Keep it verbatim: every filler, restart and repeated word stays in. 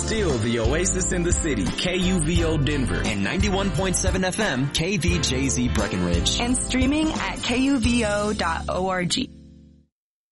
still the oasis in the city, K U V O Denver. And ninety-one point seven F M, K V J Z Breckenridge. And streaming at K U V O dot org.